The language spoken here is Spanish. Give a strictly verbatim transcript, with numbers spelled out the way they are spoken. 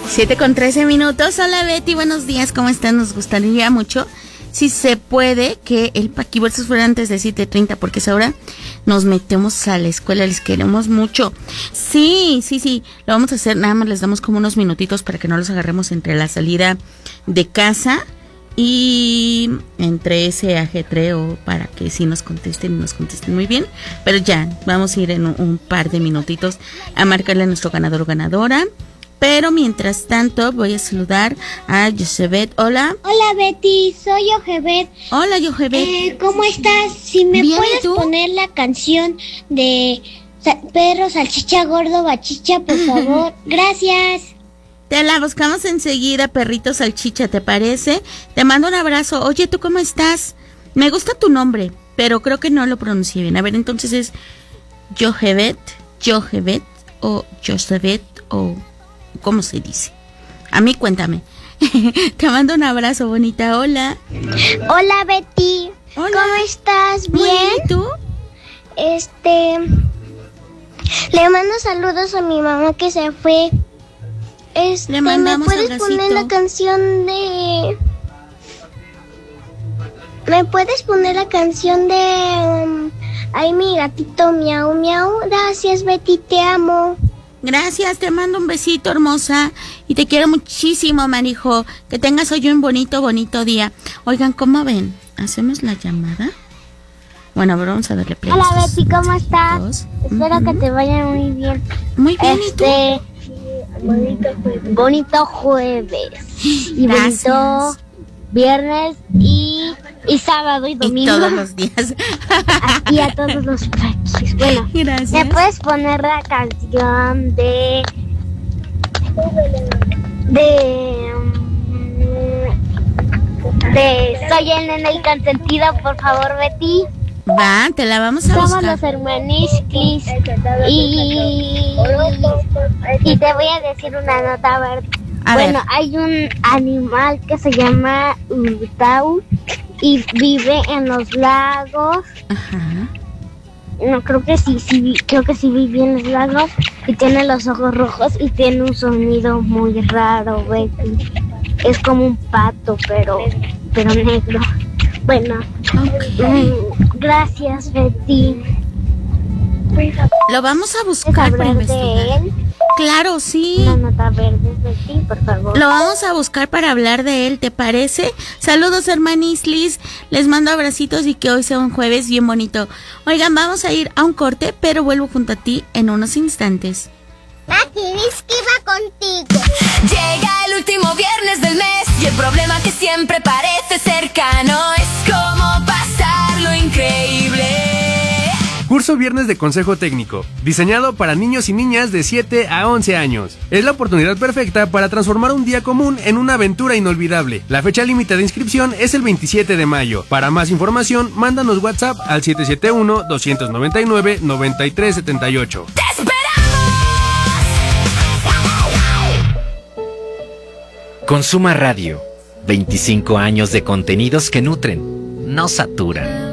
siete con trece minutos. Hola Betty, buenos días, ¿cómo están? Nos gustaría mucho, si se puede, que el Paquiversus fuera antes de siete treinta, porque es ahora nos metemos a la escuela, les queremos mucho. Sí, sí, sí, lo vamos a hacer, nada más les damos como unos minutitos para que no los agarremos entre la salida de casa y entre ese ajetreo para que sí nos contesten y nos contesten muy bien. Pero ya, vamos a ir en un, un par de minutitos a marcarle a nuestro ganador o ganadora. Pero mientras tanto voy a saludar a Josebet. Hola. Hola Betty, soy Josebet. Hola Josebet. Eh, ¿Cómo estás? Si me Bien, puedes ¿tú? poner la canción de sa- Perro, Salchicha, Gordo, Bachicha, por favor. Gracias. Te la buscamos enseguida, perrito salchicha, ¿te parece? Te mando un abrazo. Oye, ¿tú cómo estás? Me gusta tu nombre, pero creo que no lo pronuncié bien. A ver, entonces es Josebet, Josebet o Josebet o ¿cómo se dice? A mí cuéntame. Te mando un abrazo, bonita. Hola. Hola Betty. Hola. ¿Cómo estás? Muy ¿Bien? bien, ¿y tú? Este... Le mando saludos a mi mamá que se fue. Este, Le ¿me mandamos puedes abracito. poner la canción de... ¿Me puedes poner la canción de... um, Ay, mi gatito, miau, miau? Gracias, Betty, te amo. Gracias, te mando un besito, hermosa. Y te quiero muchísimo, Marijo. Que tengas hoy un bonito, bonito día. Oigan, ¿cómo ven? ¿Hacemos la llamada? Bueno, a ver, vamos a darle play. Hola, estos Betty, ¿cómo estás? dos. Espero Ujú. que te vaya muy bien. Muy bien, ¿y tú? Este... Bonito jueves. Bonito jueves. Y Gracias. bonito viernes y, y sábado y Y domingo. todos los días. Y a todos los paquis. Bueno, Gracias. ¿me puedes poner la canción de... De... mm, De Soy el nene y consentido, por favor, Betty? Va, te la vamos a Somos buscar. los hermanisclis. Y... Y te voy a decir una nota, a ver. A Bueno, ver. hay un animal que se llama Urtau y vive en los lagos. Ajá. No, creo que sí, sí, vi- creo que sí vive en los lagos y tiene los ojos rojos y tiene un sonido muy raro, Betty. Es como un pato, pero, pero negro. Bueno, Ok. mm, gracias, Betty. Lo vamos a ¿Puedes buscar para hablar de investigar. él? Claro, sí. Una nota verde, Betty, por favor. Lo vamos a buscar para hablar de él, ¿te parece? Saludos, hermanislis. Les mando abracitos y que hoy sea un jueves bien bonito. Oigan, vamos a ir a un corte, pero vuelvo junto a ti en unos instantes. Maki, Whisky va contigo. Llega el último viernes del mes y el problema que siempre parece cercano es cómo pasar lo increíble. Curso Viernes de Consejo Técnico, diseñado para niños y niñas de siete a once años. Es la oportunidad perfecta para transformar un día común en una aventura inolvidable. La fecha límite de inscripción es el veintisiete de mayo. Para más información, mándanos WhatsApp al siete siete uno, dos nueve nueve, nueve tres siete ocho. ¡Te esperamos! Consuma Radio. veinticinco años de contenidos que nutren, no saturan.